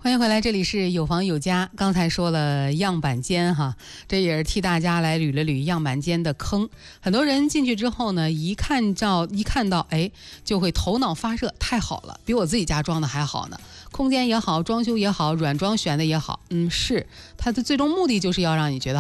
欢迎回来，这里是有房有家。刚才说了样板间哈，这也是替大家来捋了捋样板间的坑。很多人进去之后呢，一看到就会头脑发热，太好了，比我自己家装的还好呢。空间也好，装修也好，软装选的也好，是它的最终目的就是要让你觉得